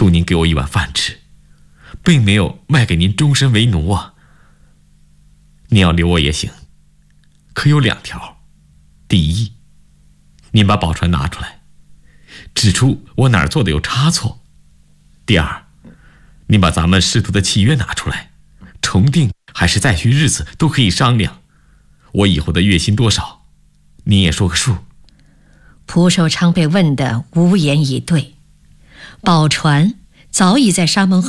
求您给我一碗饭吃，并没有卖给您终身为奴啊。您要留我也行，可有2条。第一，您把宝钏拿出来，指出我哪儿做的有差错。第二，您把咱们师徒的契约拿出来，重定还是再续日子都可以商量。我以后的月薪多少，您也说个数。 蒲寿昌被问得无言以对，宝钏早已在沙门